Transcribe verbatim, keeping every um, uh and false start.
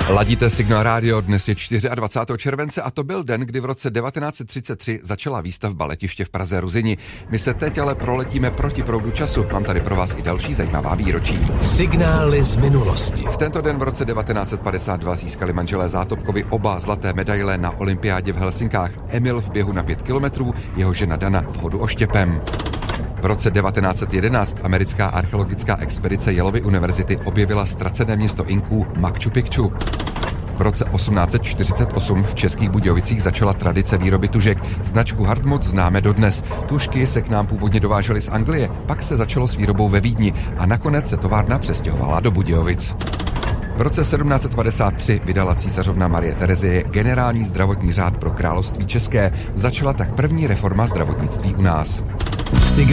Ladíte Signál rádio, dnes je dvacátého čtvrtého července a to byl den, kdy v roce devatenáct set třicet tři začala výstavba letiště v Praze Ruzyni. My se teď ale proletíme proti proudu času. Mám tady pro vás i další zajímavá výročí. Signály z minulosti. V tento den v roce devatenáct set padesát dva získali manželé Zátopkovi oba zlaté medaile na olympiádě v Helsinkách. Emil v běhu na pět kilometrů, jeho žena Dana v hodu oštěpem. V roce devatenáct set jedenáct americká archeologická expedice Yaleovy univerzity objevila ztracené město Inků Machu Picchu. V roce osmnáct set čtyřicet osm v Českých Budějovicích začala tradice výroby tužek. Značku Hardmut známe dodnes. Tužky se k nám původně dovážely z Anglie, pak se začalo s výrobou ve Vídni a nakonec se továrna přestěhovala do Budějovic. V roce sedmnáct set padesát tři vydala císařovna Marie Terezie generální zdravotní řád pro království české. Začala tak první reforma zdravotnictví u nás.